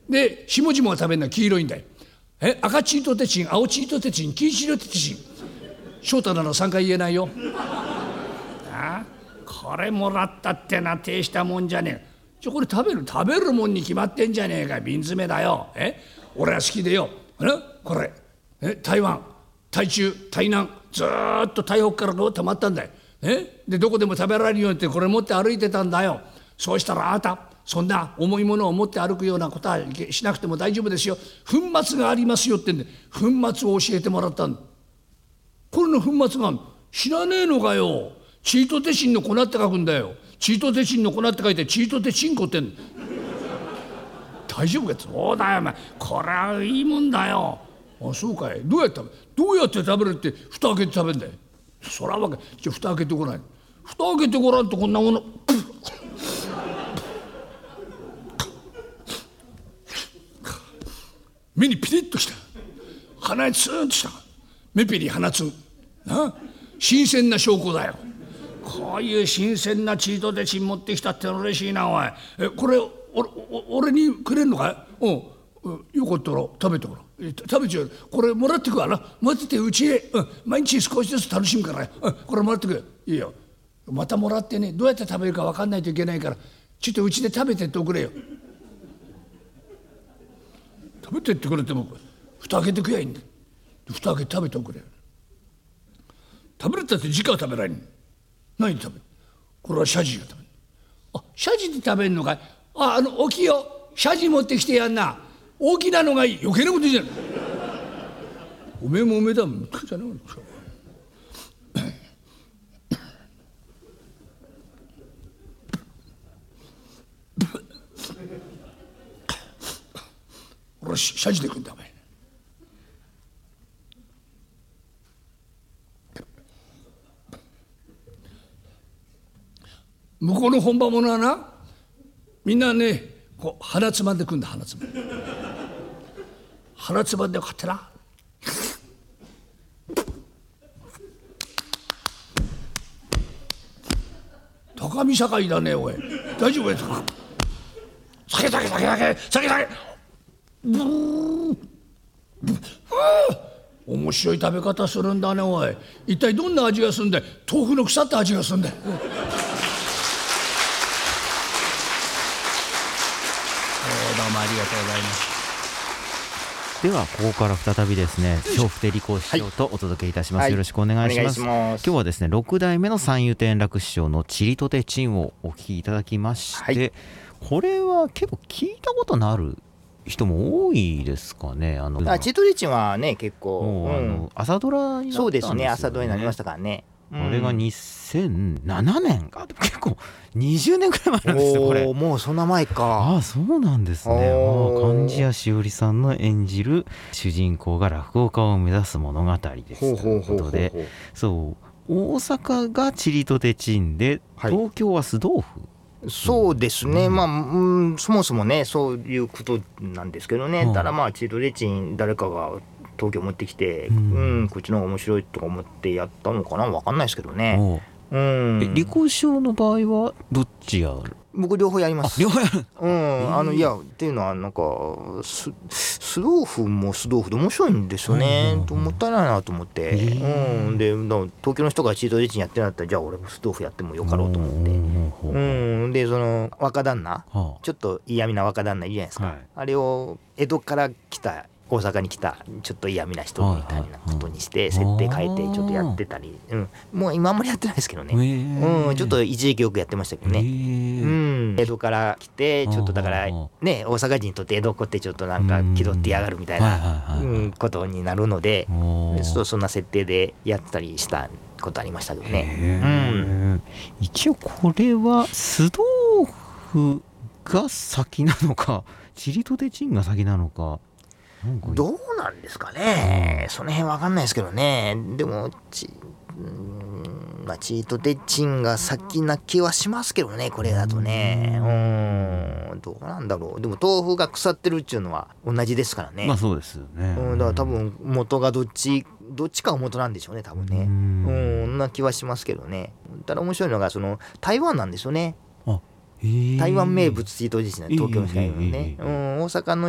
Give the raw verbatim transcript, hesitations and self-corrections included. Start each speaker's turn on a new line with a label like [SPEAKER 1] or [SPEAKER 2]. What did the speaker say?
[SPEAKER 1] で下々が食べるのは黄色いんだよ。え赤チートテチン、青チートテチン、黄チートテチン。翔太ならさんかい言えないよ。あこれもらったってな大したもんじゃねえ。じゃこれ食べる食べるもんに決まってんじゃねえか。瓶詰めだよ。え俺は好きでよ。えこれえ台湾、台中、台南、ずーっと台北からこう溜まったんだよ。えでどこでも食べられるようにってこれ持って歩いてたんだよ。そうしたらあなたそんな重いものを持って歩くようなことはしなくても大丈夫ですよ。粉末がありますよってんで粉末を教えてもらったんだ。これの粉末が知らねえのかよ。チートテチンの粉って書くんだよ。チートテチンの粉って書いてチートテチンコってんだ。大丈夫か。そうだよお前、これはいいもんだよ。あそうかい。どうやって食べどうやって食べるって蓋開けて食べるんだよ。そらわけじゃ蓋開けてごらん。蓋開けてごらんとこんなもの目にピリッときた、鼻にツーンとした、目ピリ鼻ツンな、新鮮な証拠だよ。こういう新鮮なチートテチン持ってきたって嬉しいなおい。えこれおお俺にくれんのかい。うんよかったら食べてごらん。食べちゃう。これもらってくわな。待っててうちへ、うん、毎日少しずつ楽しむから、うん、これもらってくよ。いいよ。またもらってね、どうやって食べるか分かんないといけないからちょっとうちで食べてっておくれよ。食べてってくれても蓋開けてくやいいんだ。蓋開けて食べておくれよ。食べるったって時間は食べられん。何食べる。これはシャジが食べる。あシャジで食べるのかい。ああの大きいよシャジ持ってきてやんな。大きなのがいい。余計なことじゃない。おめえもおめえだもんじゃない。俺はシャジで食うんだお前。向こうの本場ものはなみんなねこう鼻つまんで食うんだ。鼻つまんで鼻つまんでこうやってな高見盛りだねおい。大丈夫や。酒酒酒酒酒酒ブーブー面白い食べ方するんだねおい。一体どんな味がするんだい。豆腐の腐った味がするんだよ。どうもありがとうございます。
[SPEAKER 2] ではここから再びですね笑福亭理光師匠とお届けいたします、はい、よろしくお願いします。今日はですねろく代目の三遊亭円楽師匠のチリトテチンをお聞きいただきまして、はい、これは結構聞いたことのある人も多いですかね。あの
[SPEAKER 3] あチートテチンはね結構、
[SPEAKER 2] うん、あの朝ドラになったんですよね。
[SPEAKER 3] そうですね朝ドラになりましたからね。
[SPEAKER 2] これがにせんななねんか。でも結構にじゅうねんくらい前なんですよこれ。
[SPEAKER 3] もうそんな前か。
[SPEAKER 2] ああそうなんですね。貫地谷しおりさんの演じる主人公が落語家を目指す物語ですということで、そう大阪がチリトテチンで東京は酢豆腐、
[SPEAKER 3] はい、そうですね、うん、まあ、うん、そもそもねそういうことなんですけどね、うん、ただまあチリトテチン誰かが東京持ってきて、うん、うん、こっちの方が面白いとか思ってやったのかな分かんないですけどね。
[SPEAKER 2] うん、え理光師匠の場合はどっちやる。
[SPEAKER 3] 僕両方やります。
[SPEAKER 2] 両方やる。
[SPEAKER 3] うん、あのいやっていうのはなんか酢酢豆腐も酢豆腐で面白いんですよね、うんうん、もったいないなと思って、うん、で東京の人がチートテチンやってるんだったらじゃあ俺も酢豆腐やってもよかろうと思って、うん、でその若旦那、はあ、ちょっと嫌味な若旦那いるじゃないですか、はい、あれを江戸から来た大阪に来たちょっと嫌味な人みたいなことにして設定変えてちょっとやってたり、うん、もう今あんまりやってないですけどね、うん、ちょっと一時期よくやってましたけどね、うん、江戸から来てちょっとだからね大阪人にとって江戸っ子ってちょっとなんか気取ってやがるみたいなことになるのでそんな設定でやったりしたことありましたけどね、うん、
[SPEAKER 2] 一応これは酢豆腐が先なのかチリトテチンが先なのか
[SPEAKER 3] どうなんですかね、うん、その辺わかんないですけどね。でもチ、うんまあ、チートテチンが先な気はしますけどねこれだとね。うんどうなんだろう。でも豆腐が腐ってるっていうのは同じですからね。
[SPEAKER 2] まあそうですよね、
[SPEAKER 3] うん、だから多分元がどっちどっちかが元なんでしょうね多分ね。うんそんな気はしますけどね。ただ面白いのがその台湾なんですよね。台湾名物チートテチン東京のしかないのね、うん、大阪の